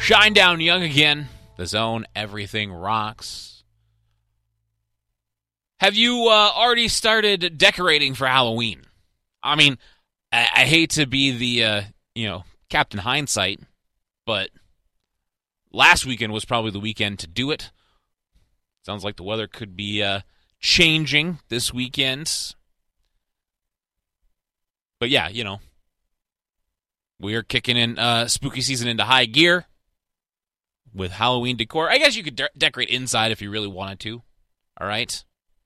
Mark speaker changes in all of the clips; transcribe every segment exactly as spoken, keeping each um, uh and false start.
Speaker 1: Shine down young again. The Zone, everything rocks. Have you uh, already started decorating for Halloween? I mean, I, I hate to be the, uh, you know, Captain Hindsight, but last weekend was probably the weekend to do it. Sounds like the weather could be uh, changing this weekend. But yeah, you know, we are kicking in uh, spooky season into high gear with Halloween decor. I guess you could de- decorate inside if you really wanted to. All right.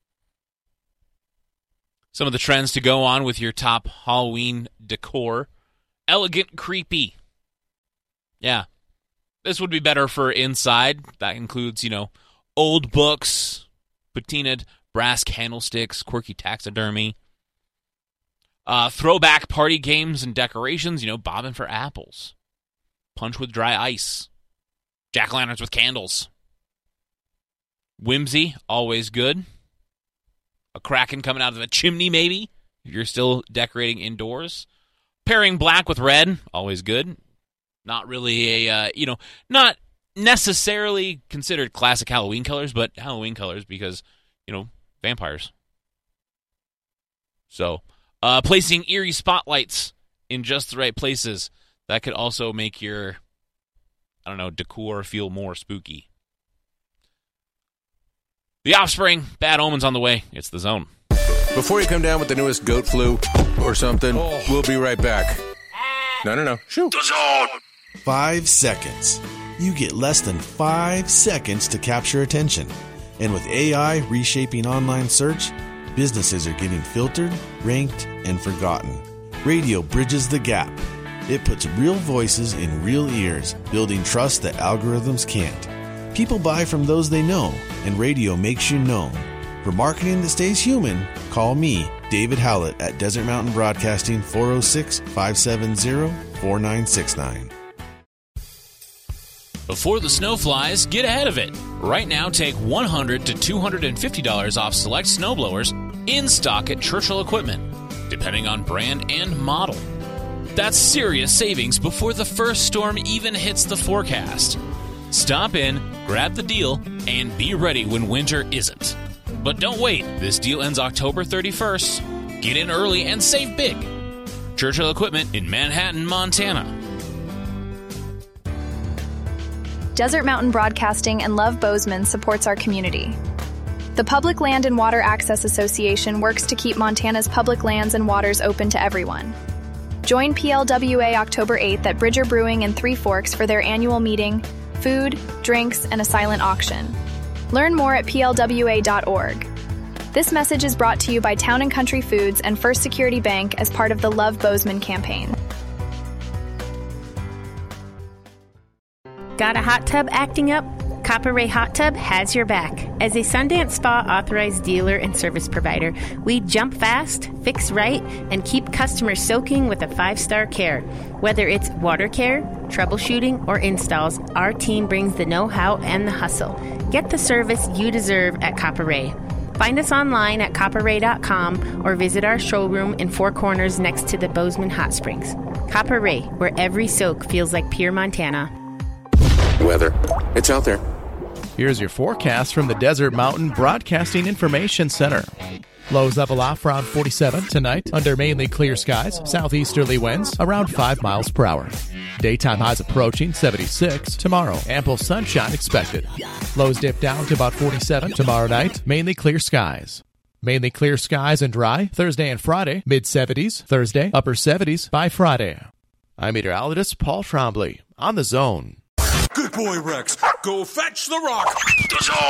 Speaker 1: Some of the trends to go on with your top Halloween decor. Elegant, creepy. Yeah. This would be better for inside. That includes, you know, old books, patinaed brass candlesticks, quirky taxidermy. Uh, throwback party games and decorations, you know, bobbing for apples. Punch with dry ice. Jack-o'-lanterns with candles. Whimsy, always good. A kraken coming out of a chimney, maybe, if you're still decorating indoors. Pairing black with red, always good. Not really a, uh, you know, not necessarily considered classic Halloween colors, but Halloween colors because, you know, vampires. So, uh, placing eerie spotlights in just the right places, that could also make your, I don't know, decor feel more spooky. The Offspring, Bad Omens on the way. It's The Zone.
Speaker 2: Before you come down with the newest goat flu or something, oh. we'll be right back. No, no, no. Shoot.
Speaker 3: The Zone.
Speaker 4: Five seconds. You get less than five seconds to capture attention. And with A I reshaping online search, businesses are getting filtered, ranked, and forgotten. Radio bridges the gap. It puts real voices in real ears, building trust that algorithms can't. People buy from those they know, and radio makes you known. For marketing that stays human, call me, David Howlett, at Desert Mountain Broadcasting, four oh six, five seven zero, four nine six nine.
Speaker 1: Before the snow flies, get ahead of it. Right now, take one hundred dollars to two hundred fifty dollars off select snowblowers in stock at Churchill Equipment, depending on brand and model. That's serious savings before the first storm even hits the forecast. Stop in, grab the deal, and be ready when winter isn't. But don't wait. This deal ends October thirty-first. Get in early and save big. Churchill Equipment in Manhattan, Montana.
Speaker 5: Desert Mountain Broadcasting and Love Bozeman supports our community. The Public Land and Water Access Association works to keep Montana's public lands and waters open to everyone. Join P L W A October eighth at Bridger Brewing in Three Forks for their annual meeting, food, drinks, and a silent auction. Learn more at P L W A dot org. This message is brought to you by Town and Country Foods and First Security Bank as part of the Love Bozeman campaign.
Speaker 6: Got a hot tub acting up? Copper Ray Hot Tub has your back. As a Sundance Spa authorized dealer and service provider, we jump fast, fix right, and keep customers soaking with a five-star care. Whether it's water care, troubleshooting, or installs, our team brings the know-how and the hustle. Get the service you deserve at Copper Ray. Find us online at copper ray dot com or visit our showroom in Four Corners next to the Bozeman Hot Springs. Copper Ray, where every soak feels like pure Montana.
Speaker 2: Weather. It's out there.
Speaker 7: Here's your forecast from the Desert Mountain Broadcasting Information Center. Lows level off around forty-seven tonight under mainly clear skies. Southeasterly winds around five miles per hour. Daytime highs approaching seventy-six tomorrow. Ample sunshine expected. Lows dip down to about forty-seven tomorrow night. Mainly clear skies. Mainly clear skies and dry Thursday and Friday. Mid-seventies Thursday. Upper seventies by Friday. I'm meteorologist Paul Trombley on The Zone.
Speaker 3: Good boy, Rex. Go fetch the rock. The Zone.